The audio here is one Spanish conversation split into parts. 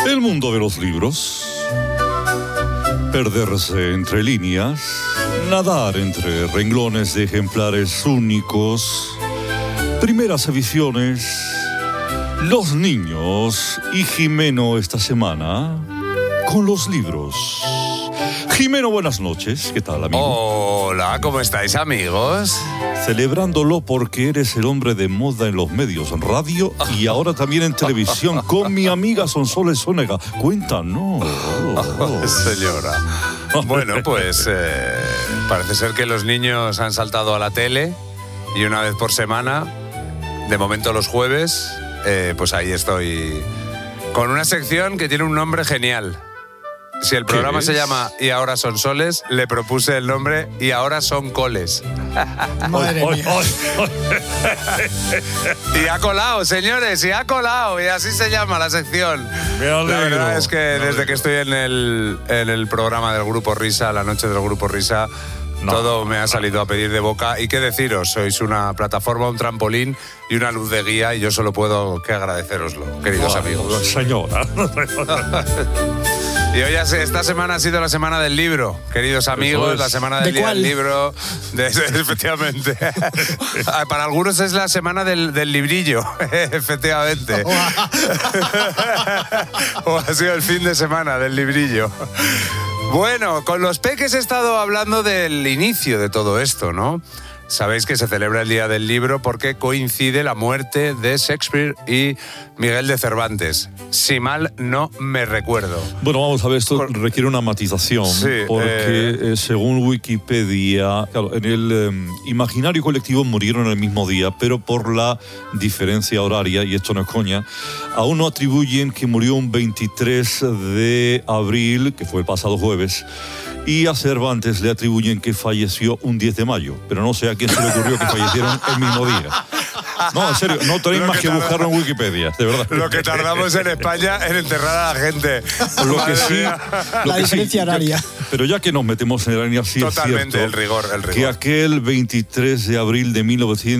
El mundo de los libros. Perderse entre líneas, nadar entre renglones de ejemplares únicos, primeras ediciones, los niños y Jimeno esta semana con los libros. Jimeno, buenas noches. ¿Qué tal, amigo? Hola, ¿cómo estáis, amigos? Celebrándolo porque eres el hombre de moda en los medios, en radio y ahora también en televisión con mi amiga Sonsoles Onega. Cuéntanos. Señora. Bueno, pues parece ser que los niños han saltado a la tele y una vez por semana, de momento los jueves, pues ahí estoy con una sección que tiene un nombre genial. Si el programa se llama Y ahora son soles, le propuse el nombre Y ahora son coles. Madre mía. Y ha colado, señores, y ha colado. Y así se llama la sección. La verdad es que desde que estoy en el programa del Grupo Risa, la noche del Grupo Risa, todo me ha salido a pedir de boca. Y qué deciros, sois una plataforma, un trampolín y una luz de guía. Y yo solo puedo que agradeceroslo, queridos amigos. Señora. Y hoy, esta semana ha sido la semana del libro, queridos amigos, la semana del día del libro, efectivamente. Para algunos es la semana del librillo, efectivamente. O ha sido el fin de semana del librillo. Bueno, con los peques he estado hablando del inicio de todo esto, ¿no? Sabéis que se celebra el Día del Libro porque coincide la muerte de Shakespeare y Miguel de Cervantes. Si mal no me recuerdo. Bueno, vamos a ver, esto requiere una matización, porque según Wikipedia, claro, en el imaginario colectivo murieron el mismo día, pero por la diferencia horaria, y esto no es coña, a uno atribuyen que murió un 23 de abril, que fue el pasado jueves, y a Cervantes le atribuyen que falleció un 10 de mayo, pero no sé a quién se le ocurrió que fallecieron el mismo día. No, en serio, no tenéis más que buscarlo en Wikipedia, de verdad. Lo que tardamos en España en enterrar a la gente. Lo que sí, la diferencia horaria. Pero ya que nos metemos en el año así, totalmente, es cierto, el rigor. que aquel 23 de abril de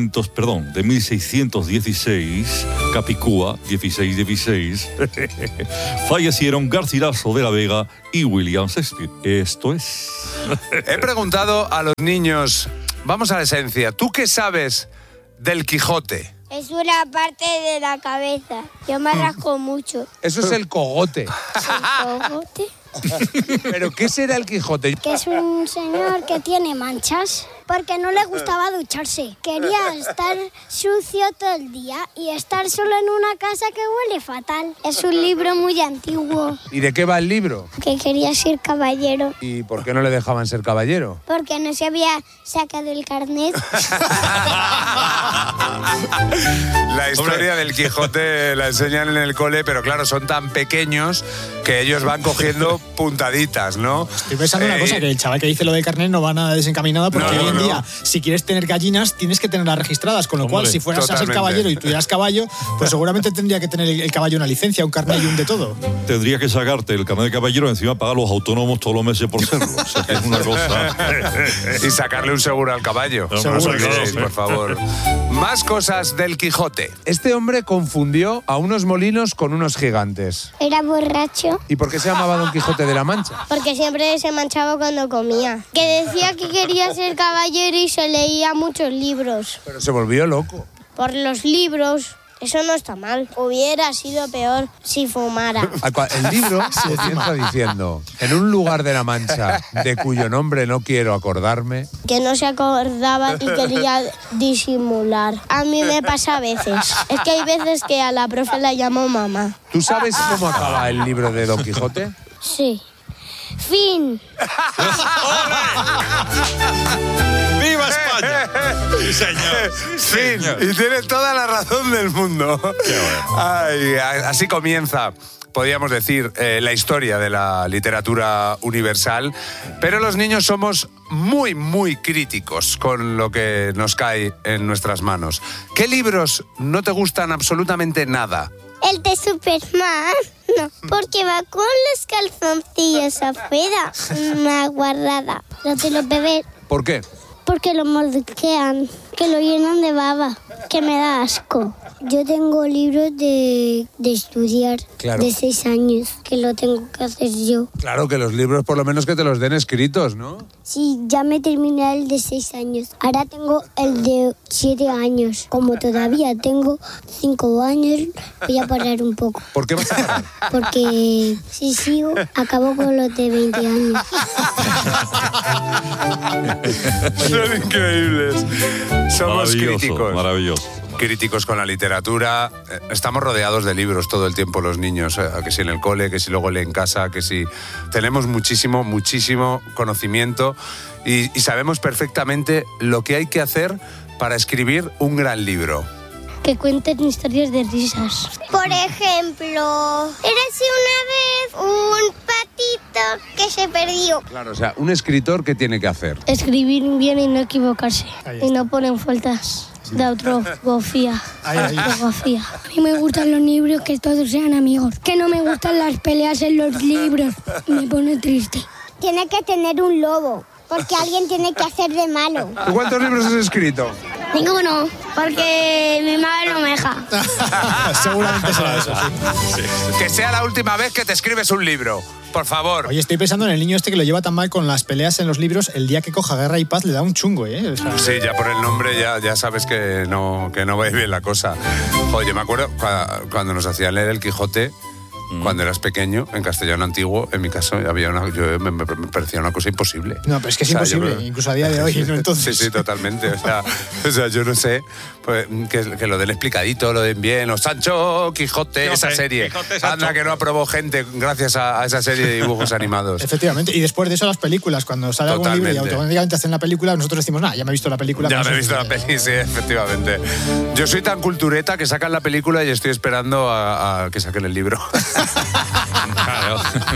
1616, Capicúa, 1616, fallecieron Garcilaso de la Vega y William Shakespeare. Esto es. He preguntado a los niños, vamos a la esencia, ¿tú qué sabes del Quijote? Es una parte de la cabeza. Yo me rasco mucho. Eso es el cogote. ¿El cogote? ¿Pero qué será el Quijote? Que es un señor que tiene manchas porque no le gustaba ducharse. Quería estar sucio todo el día y estar solo en una casa que huele fatal. Es un libro muy antiguo. ¿Y de qué va el libro? Que quería ser caballero. ¿Y por qué no le dejaban ser caballero? Porque no se había sacado el carnet. La historia del Quijote la enseñan en el cole, pero claro, son tan pequeños que ellos van cogiendo puntaditas, ¿no? Estoy pensando una cosa, que el chaval que dice lo del carnet no va nada desencaminado, porque hoy en día, si quieres tener gallinas, tienes que tenerlas registradas, con lo cual, si fueras a ser caballero y tuvieras caballo, pues seguramente tendría que tener el caballo una licencia, un carnet y un de todo. Tendría que sacarte el carnet de caballero y encima pagar los autónomos todos los meses por serlo. O sea, que es una cosa... Y sacarle un seguro al caballo. Seguro, por favor. Más cosas del Quijote. Este hombre confundió a unos molinos con unos gigantes. Era borracho. ¿Y por qué se llamaba Don Quijote de la Mancha? Porque siempre se manchaba cuando comía. Que decía que quería ser caballero y se leía muchos libros. Pero se volvió loco. Por los libros. Eso no está mal. Hubiera sido peor si fumara. El libro comienza diciendo: en un lugar de la Mancha de cuyo nombre no quiero acordarme. Que no se acordaba y quería disimular. A mí me pasa a veces. Es que hay veces que a la profe la llamo mamá. ¿Tú sabes cómo acaba el libro de Don Quijote? Sí. Fin. ¡Viva España! Sí, señor. Fin. Y tiene toda la razón del mundo. Ay, así comienza, podríamos decir, la historia de la literatura universal. Pero los niños somos muy, muy críticos con lo que nos cae en nuestras manos. ¿Qué libros no te gustan absolutamente nada? El de Superman. No, porque va con los calzoncillos afuera. Una guarrada. Lo de los bebés. ¿Por qué? Porque lo mordisquean. que lo llenan de baba, que me da asco. Yo tengo libros de estudiar, claro, de 6 años, que lo tengo que hacer yo. Claro, que los libros por lo menos que te los den escritos, ¿no? Sí, ya me terminé el de 6 años. Ahora tengo el de 7 años. Como todavía tengo 5 años, voy a parar un poco. ¿Por qué vas a parar? Porque si sigo, acabo con los de 20 años. Son increíbles. Somos críticos. Maravilloso. Críticos con la literatura. Estamos rodeados de libros todo el tiempo los niños, que si en el cole, que si luego leen en casa, que si... Tenemos muchísimo conocimiento y sabemos perfectamente lo que hay que hacer para escribir un gran libro. Que cuenten historias de risas. Por ejemplo, érase una vez un patito que se perdió. Claro, o sea, un escritor, ¿qué tiene que hacer? Escribir bien y no equivocarse. Y no poner faltas de ortografía. Ahí. A mí me gustan los libros que todos sean amigos. Que no me gustan las peleas en los libros. Me pone triste. Tiene que tener un lobo, porque alguien tiene que hacer de malo. ¿Tú cuántos libros has escrito? Ninguno, porque mi madre no me deja. Seguramente será eso, sí. Que sea la última vez que te escribes un libro, por favor. Oye, estoy pensando en el niño este que lo lleva tan mal con las peleas en los libros. El día que coja Guerra y Paz le da un chungo, ¿eh? O sea... Sí, ya por el nombre ya sabes que no va a ir bien la cosa. Oye, me acuerdo cuando nos hacían leer el Quijote, cuando eras pequeño, en castellano antiguo, en mi caso, me parecía una cosa imposible. No, pero es que es imposible, incluso a día de hoy, ¿no? Entonces... Sí, totalmente. O sea, yo no sé, pues, que lo den explicadito, lo den bien. Los Sancho, Quijote, esa serie. Quijote, anda, que no aprobó gente gracias a esa serie de dibujos animados. Efectivamente, y después de eso las películas, cuando sale algún libro y automáticamente hacen la película, nosotros decimos, ya me he visto la película. Ya me he visto la peli, sí, efectivamente. Yo soy tan cultureta que sacan la película y estoy esperando a que saquen el libro. Claro.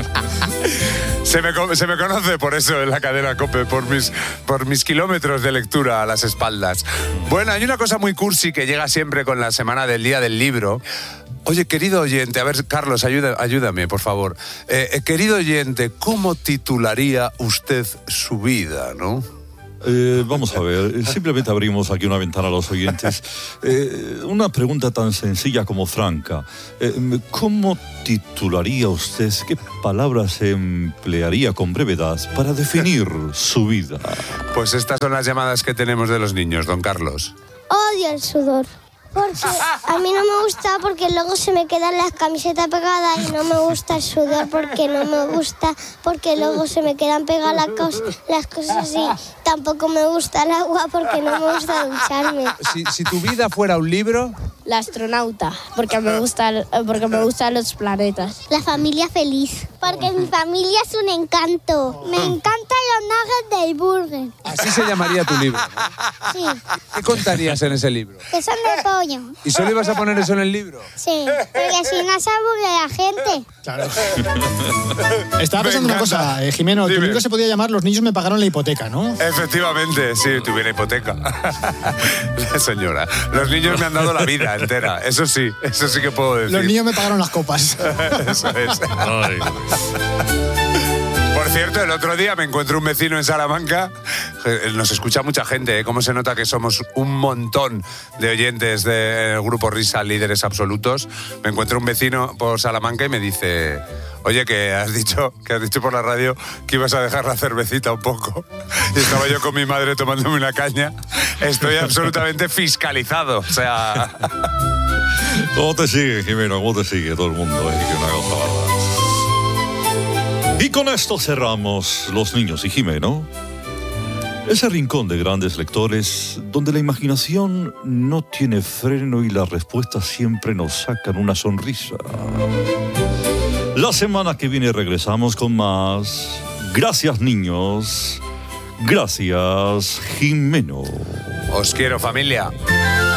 Se me conoce por eso en la cadena COPE, por mis kilómetros de lectura a las espaldas. Bueno, hay una cosa muy cursi que llega siempre con la semana del Día del Libro. Oye, querido oyente, a ver, Carlos, ayúdame, por favor. Querido oyente, ¿cómo titularía usted su vida, no? Vamos a ver, simplemente abrimos aquí una ventana a los oyentes. Una pregunta tan sencilla como franca. ¿Cómo titularía usted, qué palabras emplearía con brevedad para definir su vida? Pues estas son las llamadas que tenemos de los niños, don Carlos. Odio el sudor. Porque a mí no me gusta porque luego se me quedan las camisetas pegadas y no me gusta el sudor porque no me gusta porque luego se me quedan pegadas las cosas y tampoco me gusta el agua porque no me gusta ducharme. Si tu vida fuera un libro... La astronauta, porque me gustan los planetas. La familia feliz, porque mi familia es un encanto. Me encantan los nuggets del burger. Así se llamaría tu libro, ¿no? Sí. ¿Qué contarías en ese libro? Que son de pollo. ¿Y solo ibas a poner eso en el libro? Sí, porque si no se aburre la gente. Claro. Estaba pensando una cosa, Jimeno, tu libro se podía llamar Los niños me pagaron la hipoteca, ¿no? Efectivamente, sí, tuviera hipoteca. Señora, los niños me han dado la vida entera, eso sí que puedo decir. Los niños me pagaron las copas. Eso es. Ay. Por cierto, el otro día me encuentro un vecino en Salamanca. Nos escucha mucha gente, ¿eh? Cómo se nota que somos un montón de oyentes del grupo Risa, líderes absolutos. Me encuentro un vecino por Salamanca y me dice: oye, que has dicho por la radio que ibas a dejar la cervecita un poco. Y estaba yo con mi madre tomándome una caña. Estoy absolutamente fiscalizado, o sea... ¿Cómo te sigue, Jimeno? ¿Cómo te sigue todo el mundo? Que una cosa bárbara. Y con esto cerramos Los niños y Jimeno. Ese rincón de grandes lectores donde la imaginación no tiene freno y las respuestas siempre nos sacan una sonrisa. La semana que viene regresamos con más. Gracias, niños. Gracias, Jimeno. Os quiero, familia.